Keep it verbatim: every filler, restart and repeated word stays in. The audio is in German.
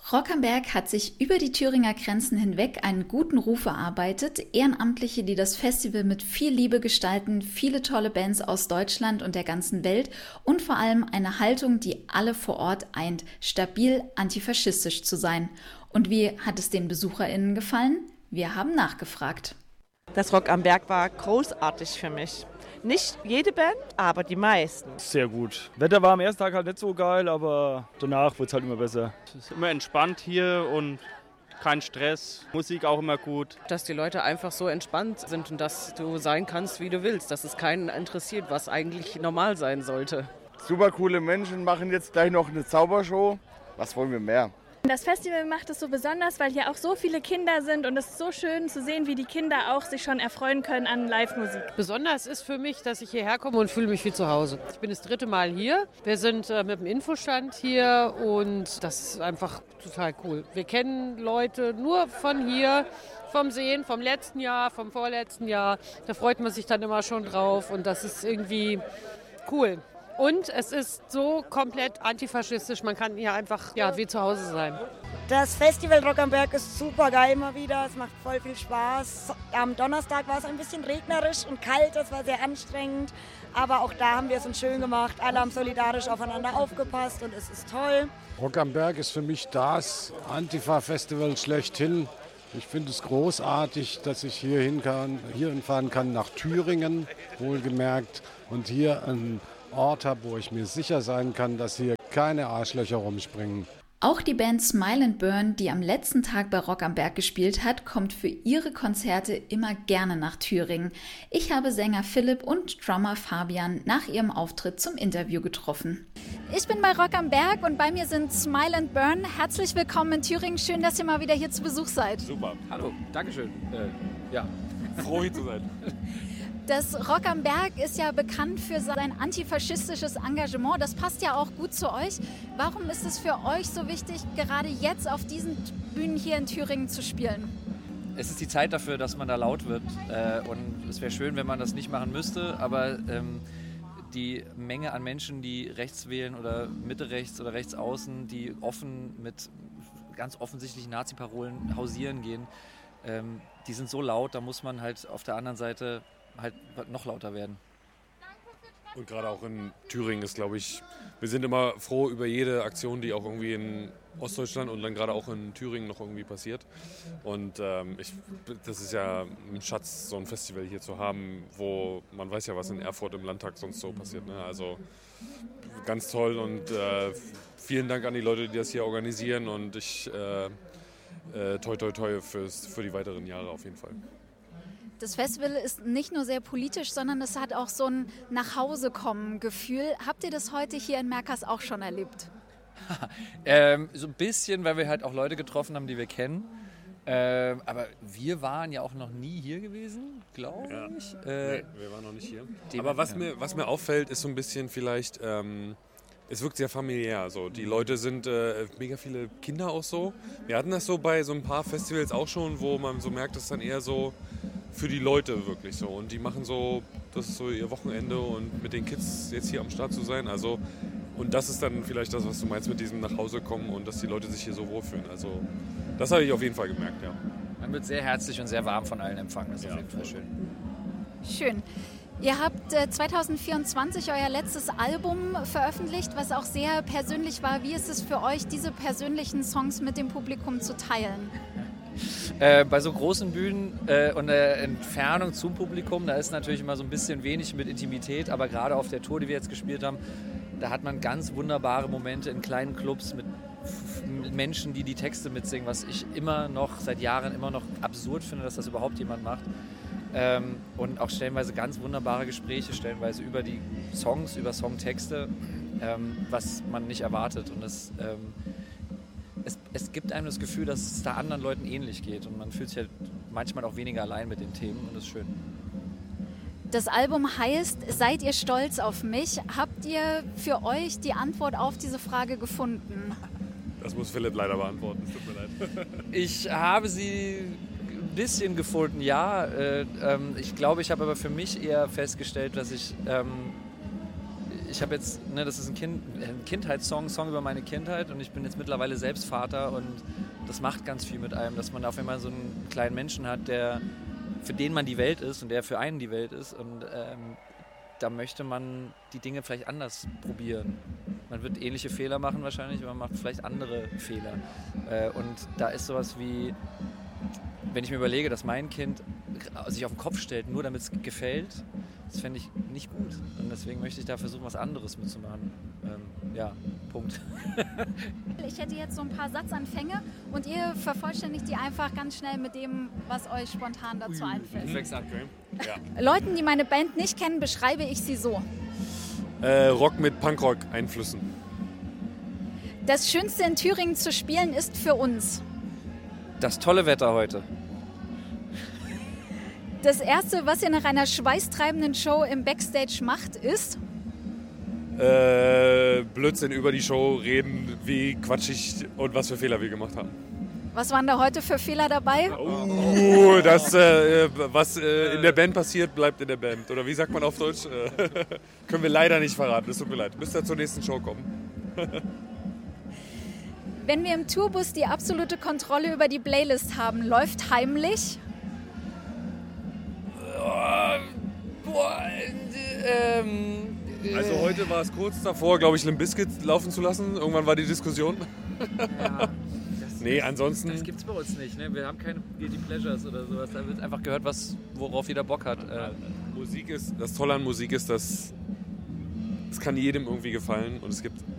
Rock am Berg hat sich über die Thüringer Grenzen hinweg einen guten Ruf erarbeitet. Ehrenamtliche, die das Festival mit viel Liebe gestalten, viele tolle Bands aus Deutschland und der ganzen Welt und vor allem eine Haltung, die alle vor Ort eint, stabil antifaschistisch zu sein. Und wie hat es den BesucherInnen gefallen? Wir haben nachgefragt. Das Rock am Berg war großartig für mich. Nicht jede Band, aber die meisten. Sehr gut. Wetter war am ersten Tag halt nicht so geil, aber danach wird es halt immer besser. Es ist immer entspannt hier und kein Stress. Musik auch immer gut. Dass die Leute einfach so entspannt sind und dass du sein kannst, wie du willst. Dass es keinen interessiert, was eigentlich normal sein sollte. Super coole Menschen machen jetzt gleich noch eine Zaubershow. Was wollen wir mehr? Das Festival macht es so besonders, weil hier auch so viele Kinder sind und es ist so schön zu sehen, wie die Kinder auch sich schon erfreuen können an Live-Musik. Besonders ist für mich, dass ich hierher komme und fühle mich wie zu Hause. Ich bin das dritte Mal hier. Wir sind äh, mit dem Infostand hier und das ist einfach total cool. Wir kennen Leute nur von hier, vom Sehen, vom letzten Jahr, vom vorletzten Jahr. Da freut man sich dann immer schon drauf und das ist irgendwie cool. Und es ist so komplett antifaschistisch, man kann hier einfach ja, wie zu Hause sein. Das Festival Rock am Berg ist super geil immer wieder, es macht voll viel Spaß. Am Donnerstag war es ein bisschen regnerisch und kalt, das war sehr anstrengend. Aber auch da haben wir es uns schön gemacht, alle haben solidarisch aufeinander aufgepasst und es ist toll. Rock am Berg ist für mich das Antifa-Festival schlechthin. Ich finde es großartig, dass ich hier hinfahren kann nach Thüringen, wohlgemerkt, und hier ein Ort habe, wo ich mir sicher sein kann, dass hier keine Arschlöcher rumspringen. Auch die Band Smile and Burn, die am letzten Tag bei Rock am Berg gespielt hat, kommt für ihre Konzerte immer gerne nach Thüringen. Ich habe Sänger Philipp und Drummer Fabian nach ihrem Auftritt zum Interview getroffen. Ich bin bei Rock am Berg und bei mir sind Smile and Burn. Herzlich willkommen in Thüringen. Schön, dass ihr mal wieder hier zu Besuch seid. Super. Hallo. Dankeschön. Äh, ja, froh hier zu sein. Das Rock am Berg ist ja bekannt für sein antifaschistisches Engagement. Das passt ja auch gut zu euch. Warum ist es für euch so wichtig, gerade jetzt auf diesen Bühnen hier in Thüringen zu spielen? Es ist die Zeit dafür, dass man da laut wird. Und es wäre schön, wenn man das nicht machen müsste. Aber die Menge an Menschen, die rechts wählen oder Mitte rechts oder rechts außen, die offen mit ganz offensichtlichen Nazi-Parolen hausieren gehen, die sind so laut, da muss man halt auf der anderen Seite halt noch lauter werden. Und gerade auch in Thüringen ist, glaube ich, wir sind immer froh über jede Aktion, die auch irgendwie in Ostdeutschland und dann gerade auch in Thüringen noch irgendwie passiert. Und ähm, ich, das ist ja ein Schatz, so ein Festival hier zu haben, wo man weiß ja, was in Erfurt im Landtag sonst so passiert. Ne? Also ganz toll und äh, vielen Dank an die Leute, die das hier organisieren und ich äh, äh, toi toi toi fürs, für die weiteren Jahre auf jeden Fall. Das Festival ist nicht nur sehr politisch, sondern es hat auch so ein Nachhausekommen-Gefühl. Habt ihr das heute hier in Merkers auch schon erlebt? ähm, so ein bisschen, weil wir halt auch Leute getroffen haben, die wir kennen. Ähm, aber wir waren ja auch noch nie hier gewesen, glaube ja. ich. Äh, nee, wir waren noch nicht hier. Dem, aber was, ja. mir, was mir auffällt, ist so ein bisschen vielleicht... Ähm, es wirkt sehr familiär. So. Die Leute sind äh, mega viele Kinder auch so. Wir hatten das so bei so ein paar Festivals auch schon, wo man so merkt, das ist dann eher so für die Leute wirklich so. Und die machen so, das ist so ihr Wochenende und mit den Kids jetzt hier am Start zu sein. Also, und das ist dann vielleicht das, was du meinst mit diesem nach Hause kommen und dass die Leute sich hier so wohlfühlen. Also das habe ich auf jeden Fall gemerkt, ja. Man wird sehr herzlich und sehr warm von allen empfangen. Das ist ja, auf jeden Fall schön. Schön. Ihr habt äh, zwanzig vierundzwanzig euer letztes Album veröffentlicht, was auch sehr persönlich war. Wie ist es für euch, diese persönlichen Songs mit dem Publikum zu teilen? Äh, bei so großen Bühnen äh, und der Entfernung zum Publikum, da ist natürlich immer so ein bisschen wenig mit Intimität, aber gerade auf der Tour, die wir jetzt gespielt haben, da hat man ganz wunderbare Momente in kleinen Clubs mit, mit Menschen, die die Texte mitsingen, was ich immer noch, seit Jahren immer noch absurd finde, dass das überhaupt jemand macht. Ähm, und auch stellenweise ganz wunderbare Gespräche, stellenweise über die Songs, über Songtexte, ähm, was man nicht erwartet. Und das, ähm, es, es gibt einem das Gefühl, dass es da anderen Leuten ähnlich geht und man fühlt sich halt manchmal auch weniger allein mit den Themen und das ist schön. Das Album heißt "Seid ihr stolz auf mich?" Habt ihr für euch die Antwort auf diese Frage gefunden? Das muss Philipp leider beantworten, es tut mir leid. Ich habe sie ein bisschen gefunden, ja. Äh, ähm, ich glaube, ich habe aber für mich eher festgestellt, dass ich, ähm, ich ich habe jetzt, ne, das ist ein, kind, ein Kindheitssong, Song über meine Kindheit und ich bin jetzt mittlerweile selbst Vater und das macht ganz viel mit einem, dass man auf einmal so einen kleinen Menschen hat, der für den man die Welt ist und der für einen die Welt ist und ähm, da möchte man die Dinge vielleicht anders probieren. Man wird ähnliche Fehler machen wahrscheinlich, aber man macht vielleicht andere Fehler. Äh, und da ist sowas wie, wenn ich mir überlege, dass mein Kind sich auf den Kopf stellt, nur damit es gefällt, das fände ich nicht gut. Und deswegen möchte ich da versuchen, was anderes mitzumachen. Ähm, ja, Punkt. Ich hätte jetzt so ein paar Satzanfänge und ihr vervollständigt die einfach ganz schnell mit dem, was euch spontan dazu einfällt. Okay. Ja. Leuten, die meine Band nicht kennen, beschreibe ich sie so. Äh, Rock mit Punkrock-Einflüssen. Das Schönste in Thüringen zu spielen ist für uns. Das tolle Wetter heute. Das Erste, was ihr nach einer schweißtreibenden Show im Backstage macht, ist? Äh, Blödsinn über die Show reden, wie quatschig und was für Fehler wir gemacht haben. Was waren da heute für Fehler dabei? Uh, das, äh, was äh, in der Band passiert, bleibt in der Band. Oder wie sagt man auf Deutsch? Äh, können wir leider nicht verraten, es tut mir leid. Müsst ihr zur nächsten Show kommen. Wenn wir im Tourbus die absolute Kontrolle über die Playlist haben, läuft heimlich? Boah, ähm, Also heute war es kurz davor, glaube ich, Limp Bizkit laufen zu lassen. Irgendwann war die Diskussion. Ja, das, nee, ansonsten... Das gibt's bei uns nicht. Ne? Wir haben keine Guilty Pleasures oder sowas. Da wird einfach gehört, was, worauf jeder Bock hat. Äh, Musik ist, das Tolle an Musik ist, dass es kann jedem irgendwie gefallen und es gibt